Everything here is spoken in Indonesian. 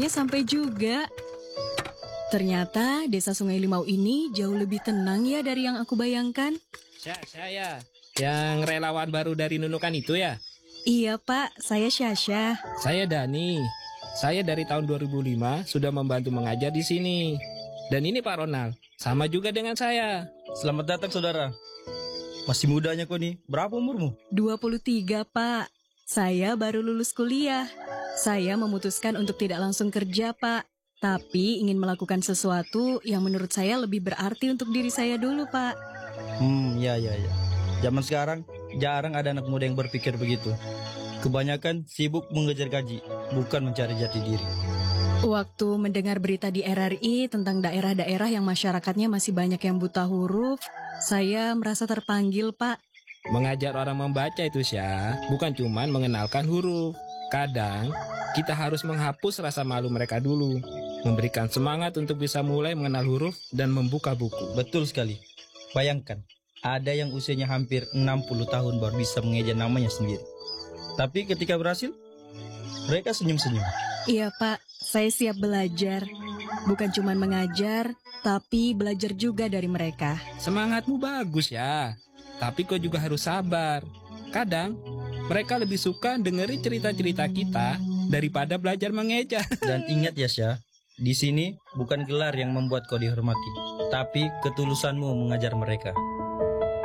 akhirnya sampai juga. Ternyata desa Sungai Limau ini jauh lebih tenang ya dari yang aku bayangkan. Saya, yang relawan baru dari Nunukan itu ya? Iya Pak, saya Syasha. Saya Dani. Saya dari tahun 2005 sudah membantu mengajar di sini. Dan ini Pak Ronald, sama juga dengan saya. Selamat datang saudara. Masih mudanya kau nih, berapa umurmu? 23 Pak. Saya baru lulus kuliah. Saya memutuskan untuk tidak langsung kerja Pak. Tapi ingin melakukan sesuatu yang menurut saya lebih berarti untuk diri saya dulu Pak. Ya. Zaman sekarang jarang ada anak muda yang berpikir begitu. Kebanyakan sibuk mengejar gaji, bukan mencari jati diri. Waktu mendengar berita di RRI tentang daerah-daerah yang masyarakatnya masih banyak yang buta huruf, saya merasa terpanggil Pak. Mengajar orang membaca itu Syah, bukan cuman mengenalkan huruf. Kadang kita harus menghapus rasa malu mereka dulu. Memberikan semangat untuk bisa mulai mengenal huruf dan membuka buku. Betul sekali. Bayangkan, ada yang usianya hampir 60 tahun baru bisa mengeja namanya sendiri. Tapi ketika berhasil, mereka senyum-senyum. Iya Pak, saya siap belajar. Bukan cuma mengajar, tapi belajar juga dari mereka. Semangatmu bagus ya, tapi kau juga harus sabar. Kadang, mereka lebih suka dengerin cerita-cerita kita daripada belajar mengeja. Dan ingat ya Syah, di sini bukan gelar yang membuat kau dihormati, tapi ketulusanmu mengajar mereka.